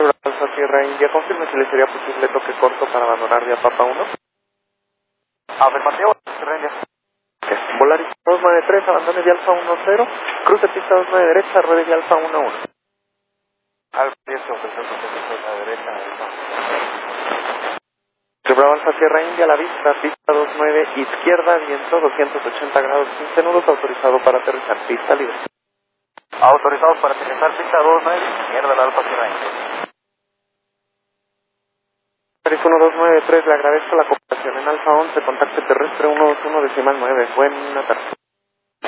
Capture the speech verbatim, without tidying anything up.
Alfa Sierra India, confirme si le sería posible toque corto para abandonar vía Papa uno. Afirmativo, Sierra India. Volaris dos nueve tres, abandone de Alfa uno cero, cruce pista dos nueve derecha, ruede de Alfa uno uno. Alfa diez, ofreció pista a la derecha. Bravo Alfa Sierra India, la vista, pista dos nueve, izquierda, viento, doscientos ochenta grados, quince nudos, autorizado para aterrizar, pista libre. Autorizados para aterrizar, pista dos nueve, izquierda, la Alfa Sierra India. uno dos nueve tres, le agradezco la cooperación en Alfa once, contacto terrestre uno dos uno decimal nueve, buena tarde.